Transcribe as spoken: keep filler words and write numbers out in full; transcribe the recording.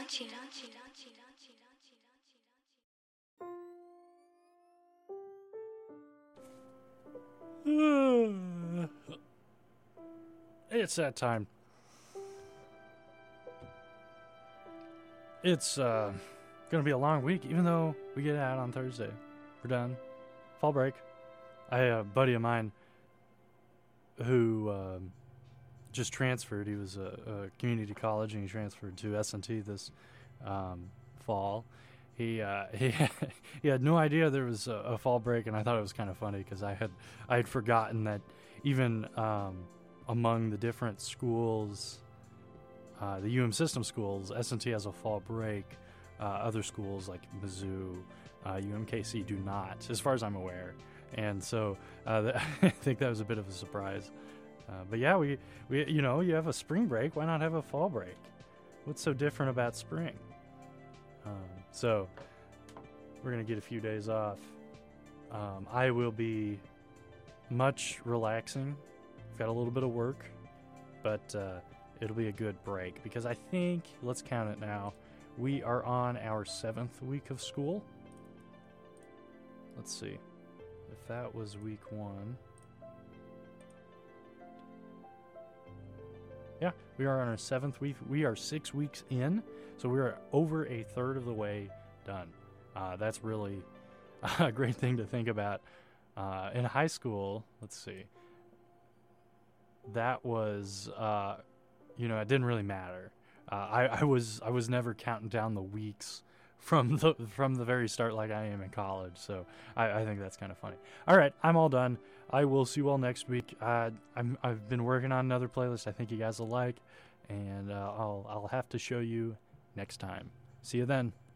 It's that time. It's uh, gonna be a long week, even though we get out on Thursday. We're done. Fall break. I had a buddy of mine who um, just transferred. He was a, a community college, and he transferred to S and T this um, fall. He uh, he he had no idea there was a, a fall break, and I thought it was kind of funny because I had I had forgotten that even um, among the different schools, uh, the U M system schools, S and T has a fall break. Uh, other schools like Mizzou, uh, U M K C do not, as far as I'm aware. And so uh, th- I think that was a bit of a surprise. Uh, but yeah, we, we you know you have a spring break. Why not have a fall break? What's so different about spring? Um, so we're gonna get a few days off. Um, I will be much relaxing. I've got a little bit of work, but uh, it'll be a good break because I think, let's count it now, we are on our seventh week of school. Let's see. If that was week one. Yeah, we are on our seventh week. We are six weeks in, so we are over a third of the way done. Uh, that's really a great thing to think about. Uh, in high school, let's see. That was, uh, you know, it didn't really matter. Uh, I, I was I was never counting down the weeks from the from the very start like I am in college. So I, I think that's kind of funny. All right, I'm all done. I will see you all next week. Uh, I'm, I've been working on another playlist I think you guys will like, and uh, I'll I'll have to show you next time. See you then.